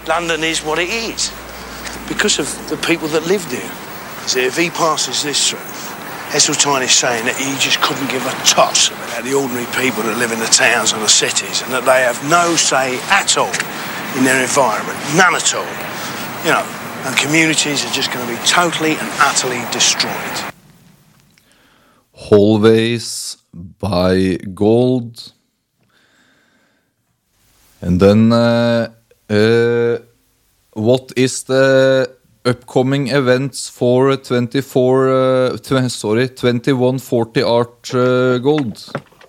London is what it is because of the people that lived here. So if he passes this through, Heseltine is saying that he just couldn't give a toss about the ordinary people that live in the towns and the cities and that they have no say at all in their environment, none at all. You know, and communities are just going to be totally and utterly destroyed. Hallways by Gold. And then what is the upcoming events for 2140 Art Gold?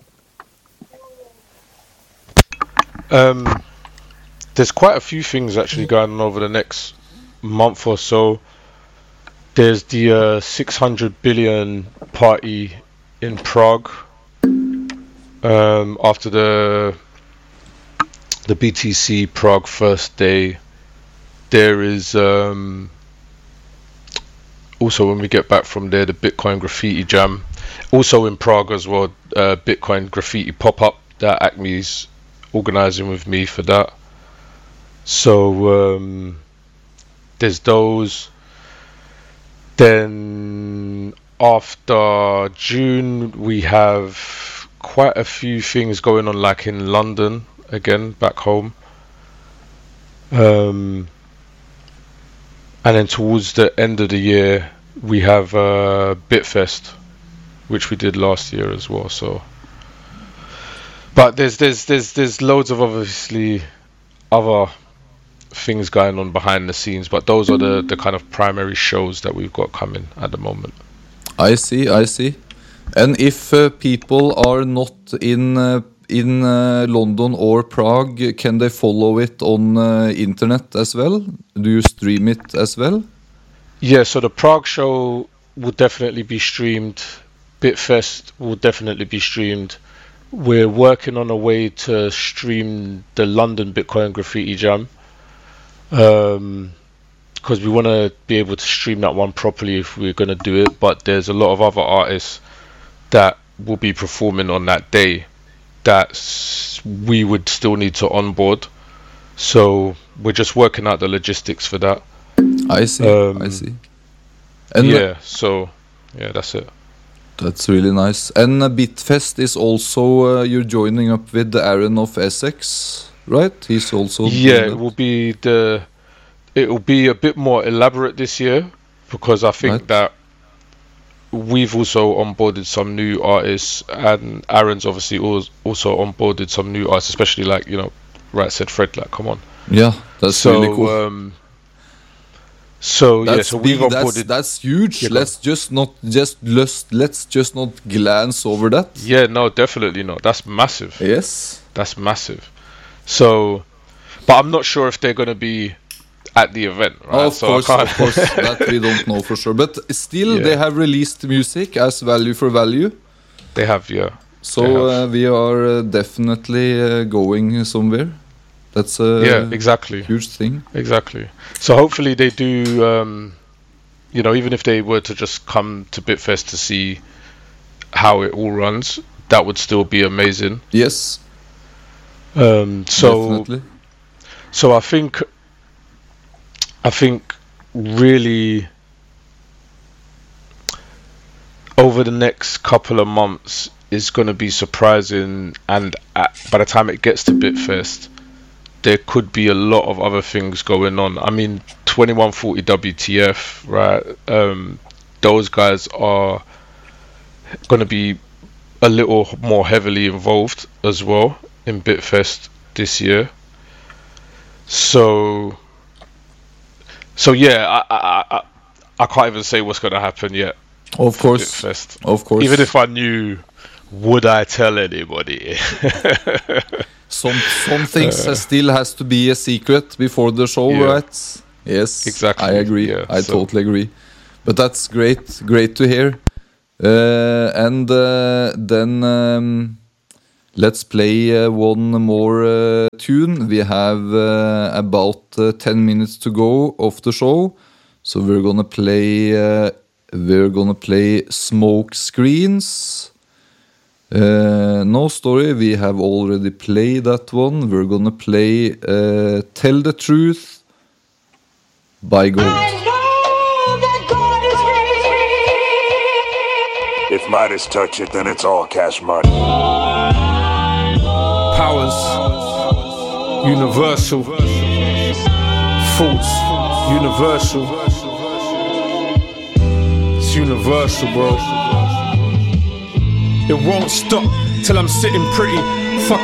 There's quite a few things actually going on over the next month or so. There's the 600 billion party in Prague after the BTC Prague first day. There is also, when we get back from there, the Bitcoin Graffiti Jam. Also in Prague as well, Bitcoin Graffiti pop-up that Acme's organising with me for that. So there's those. Then after June, we have quite a few things going on, like in London, again, back home. And then towards the end of the year, we have Bitfest, which we did last year as well. So, but there's loads of obviously other things going on behind the scenes, but those are the kind of primary shows that we've got coming at the moment. I see. And if people are not in London or Prague, can they follow it on internet as well? Do you stream it as well? Yeah, so the Prague show will definitely be streamed. Bitfest will definitely be streamed. We're working on a way to stream the London Bitcoin Graffiti Jam, because we want to be able to stream that one properly if we're going to do it. But there's a lot of other artists that will be performing on that day that we would still need to onboard. So we're just working out the logistics for that. I see. And so that's it. That's really nice. And Bitfest is also you're joining up with the Aaron of Essex, right? He's also it will be a bit more elaborate this year, because I think that we've also onboarded some new artists, and Aaron's obviously also onboarded some new artists, especially like, you know, Right Said Fred, like, come on. Yeah, that's really cool. So we've onboarded. That's huge. Yeah, let's just not glance over that. Yeah, no, definitely not. That's massive. Yes, that's massive. So, but I'm not sure if they're going to be at the event, right? Of course, that we don't know for sure. But still, they have released music as value for value. They have, yeah. So we are definitely going somewhere. That's a huge thing. Exactly. So hopefully they do, you know, even if they were to just come to Bitfest to see how it all runs, that would still be amazing. Yes. Definitely. So I think really over the next couple of months is going to be surprising, and by the time it gets to Bitfest, there could be a lot of other things going on. I mean, 2140 WTF, right? Those guys are going to be a little more heavily involved as well in Bitfest this year. So yeah, I can't even say what's going to happen yet. Of course, Bitfest. Of course. Even if I knew, would I tell anybody? Some things still has to be a secret before the show, right? Yes, exactly. I agree. Yeah, I totally agree. But that's great to hear. And then let's play one more tune. We have about 10 minutes to go of the show, so we're gonna play Smoke Screens. No Story, we have already played that one. We're gonna play Tell the Truth buy gold. If Midas touch it, then it's all cash money. Powers, universal. Thoughts, universal. It's universal, bro. It won't stop till I'm sitting pretty. Fuck